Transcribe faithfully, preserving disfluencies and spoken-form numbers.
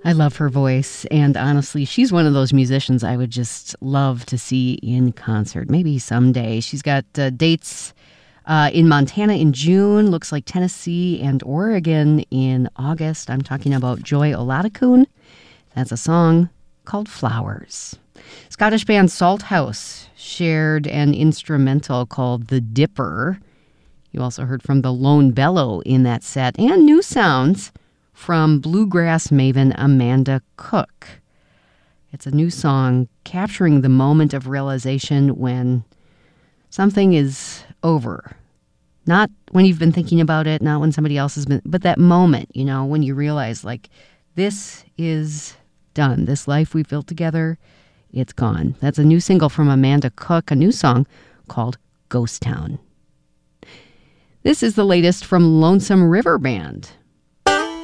I love her voice, and honestly, she's one of those musicians I would just love to see in concert. Maybe someday. She's got uh, dates uh, in Montana in June, looks like Tennessee and Oregon in August. I'm talking about Joy Oladokun. That's a song called Flowers. Scottish band Salt House shared an instrumental called The Dipper. You also heard from the Lone Bellow in that set, and new sounds from bluegrass maven Amanda Cook. It's a new song capturing the moment of realization when something is over. Not when you've been thinking about it, not when somebody else has been, but that moment, you know, when you realize, like, this is done. This life we've built together, it's gone. That's a new single from Amanda Cook, a new song called Ghost Town. This is the latest from Lonesome River Band.